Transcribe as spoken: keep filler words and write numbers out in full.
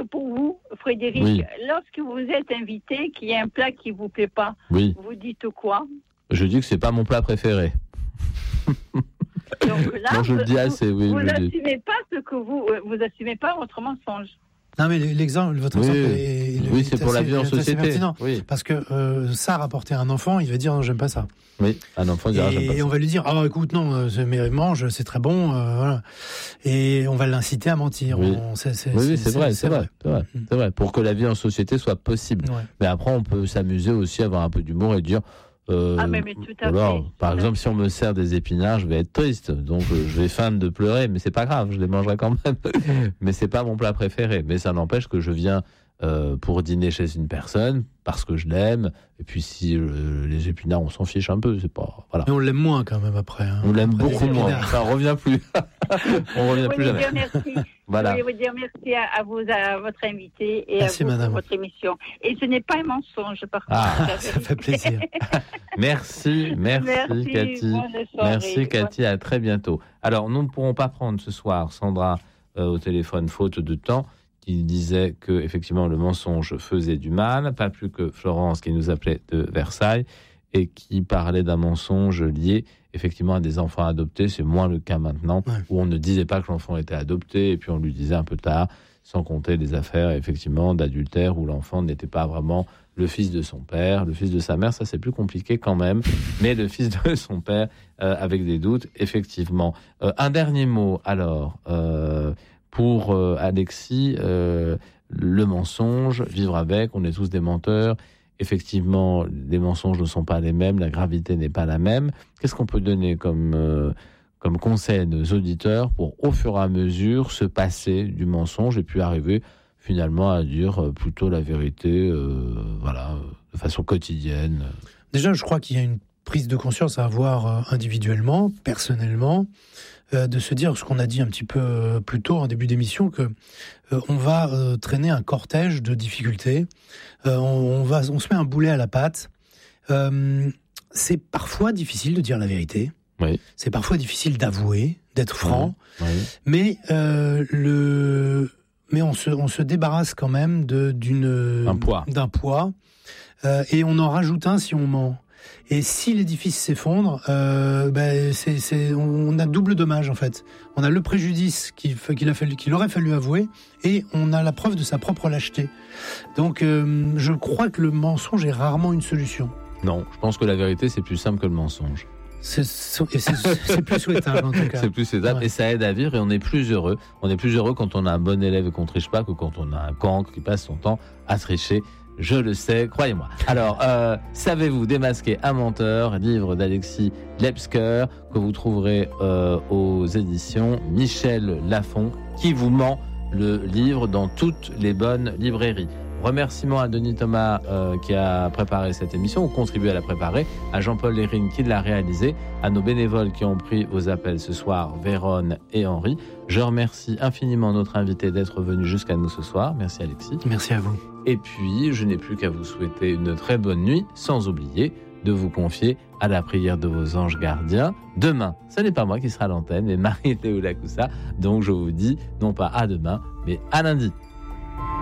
pour vous, Frédéric, oui. lorsque vous êtes invité, qu'il y a un plat qui vous plaît pas, oui. vous dites quoi? Je dis que c'est pas mon plat préféré. Donc là, non, je vous, le dis assez, oui. Vous n'assumez pas ce que vous, vous assumez pas votre mensonge. Non, mais l'exemple, votre oui, exemple est, oui, c'est est pour assez, la vie en société. Oui. Parce que euh, ça, rapporter à un enfant, il va dire non, j'aime pas ça. Oui, un enfant dira j'aime pas ça. Et on va lui dire, ah, oh, écoute, non, mais mange, c'est très bon, euh, voilà. Et on va l'inciter à mentir. Oui, on, c'est, c'est, oui, c'est, oui c'est, c'est, vrai, c'est, vrai, vrai. C'est vrai, mmh. c'est vrai. Pour que la vie en société soit possible. Ouais. Mais après, on peut s'amuser aussi, avoir un peu d'humour et dire. Euh, ah, mais, mais tout à alors, fait. Par exemple, si on me sert des épinards, je vais être triste, donc euh, je vais feindre de pleurer, mais c'est pas grave, je les mangerai quand même. Mais c'est pas mon plat préféré. Mais ça n'empêche que je viens euh, pour dîner chez une personne parce que je l'aime. Et puis si euh, les épinards, on s'en fiche un peu, c'est pas voilà. Mais on l'aime moins quand même après. Hein. On l'aime après beaucoup moins. Ça revient plus. On revient oui, plus jamais. Dire merci. Voilà. Je voulais vous dire merci à, à, vous, à votre invité et merci, à vous madame. pour votre émission. Et ce n'est pas un mensonge, par contre. Ah, ça fait plaisir. merci, merci, merci Cathy. Merci Cathy, à très bientôt. Alors, nous ne pourrons pas prendre ce soir Sandra euh, au téléphone, faute de temps, qui disait que effectivement le mensonge faisait du mal, pas plus que Florence qui nous appelait de Versailles et qui parlait d'un mensonge lié effectivement à des enfants adoptés. C'est moins le cas maintenant, ouais. Où on ne disait pas que l'enfant était adopté et puis on lui disait un peu tard, sans compter des affaires effectivement d'adultère où l'enfant n'était pas vraiment le fils de son père, le fils de sa mère, ça c'est plus compliqué quand même, mais le fils de son père euh, avec des doutes, effectivement. Euh, un dernier mot alors euh, pour euh, Alexis, euh, le mensonge, vivre avec, on est tous des menteurs. Effectivement, les mensonges ne sont pas les mêmes, la gravité n'est pas la même. Qu'est-ce qu'on peut donner comme, euh, comme conseil à nos auditeurs pour, au fur et à mesure, se passer du mensonge et puis arriver finalement à dire euh, plutôt la vérité, euh, voilà, de façon quotidienne? Déjà, je crois qu'il y a une prise de conscience à avoir euh, individuellement, personnellement, euh, de se dire ce qu'on a dit un petit peu euh, plus tôt en début d'émission, que euh, on va euh, traîner un cortège de difficultés, euh, on, on, va, on se met un boulet à la patte. Euh, c'est parfois difficile de dire la vérité, oui. C'est parfois difficile d'avouer, d'être franc, oui. Oui. mais euh, le... Mais on se, on se débarrasse quand même de, d'une, un poids. d'un poids, euh, et on en rajoute un si on ment. Et si l'édifice s'effondre, euh, ben c'est, c'est, on a double dommage en fait. On a le préjudice qu'il, qu'il, a fallu, qu'il aurait fallu avouer, et on a la preuve de sa propre lâcheté. Donc, euh, je crois que le mensonge est rarement une solution. Non, je pense que la vérité c'est plus simple que le mensonge. C'est, c'est, c'est plus souhaitable en tout cas. C'est plus souhaitable, ouais. Et ça aide à vivre et on est plus heureux. On est plus heureux quand on a un bon élève et qu'on triche pas que quand on a un cancre qui passe son temps à tricher. Je le sais, croyez-moi. Alors, euh, savez-vous démasquer un menteur, livre d'Alexis Lepsker que vous trouverez euh, aux éditions Michel Lafon, qui vous ment, le livre dans toutes les bonnes librairies. Remerciements à Denis Thomas euh, qui a préparé cette émission ou contribué à la préparer, à Jean-Paul Lérine qui l'a réalisé, à nos bénévoles qui ont pris vos appels ce soir, Véronne et Henri. Je remercie infiniment notre invité d'être venu jusqu'à nous ce soir. Merci Alexis. Merci à vous. Et puis, je n'ai plus qu'à vous souhaiter une très bonne nuit, sans oublier de vous confier à la prière de vos anges gardiens. Demain, ce n'est pas moi qui sera à l'antenne, mais Marie-Théo Lacoussa. Donc je vous dis, non pas à demain, mais à lundi.